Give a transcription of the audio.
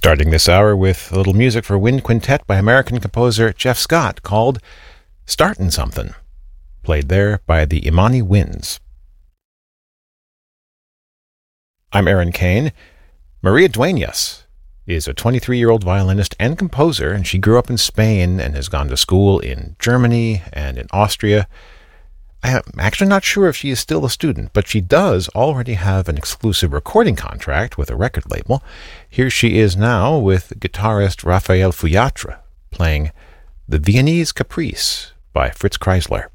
Starting this hour with a little music for wind quintet by American composer Jeff Scott called Startin' Something, played there by the Imani Winds. I'm Aaron Kane. Maria Dueñas is a 23-year-old violinist and composer, and she grew up in Spain and has gone to school in Germany and in Austria. I'm actually not sure if she is still a student, but she does already have an exclusive recording contract with a record label. Here she is now with guitarist Rafael Fuyatra playing The Viennese Caprice by Fritz Kreisler.